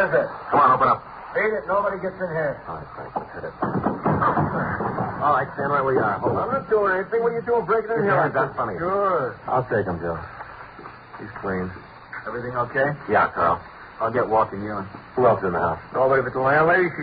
is it? Come on, open up. Beat it. Nobody gets in here. All right, Frank, let's hit it. All right, stand right where you are. Hold on. I'm not doing anything. What are you doing breaking in Your here? hands out in front of you. Sure. I'll take him, Joe. He's clean. Everything okay? Yeah, Carl. I'll get walking you in. Who else is in the house? Nobody but the landlady.